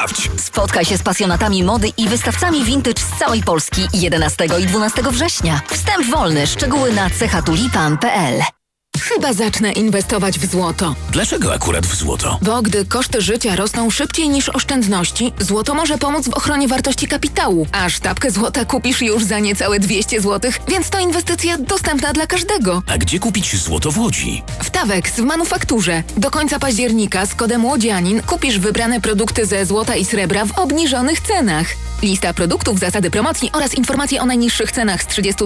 Sprawdź! Spotkaj się z pasjonatami mody i wystawcami vintage z całej Polski 11 i 12 września. Wstęp wolny, szczegóły na cechatulipan.pl. Chyba zacznę inwestować w złoto. Dlaczego akurat w złoto? Bo gdy koszty życia rosną szybciej niż oszczędności, złoto może pomóc w ochronie wartości kapitału. A sztabkę złota kupisz już za niecałe 200 zł, więc to inwestycja dostępna dla każdego. A gdzie kupić złoto w Łodzi? W Tawex w manufakturze. Do końca października z kodem Łodzianin kupisz wybrane produkty ze złota i srebra w obniżonych cenach. Lista produktów, zasady promocji oraz informacje o najniższych cenach z 30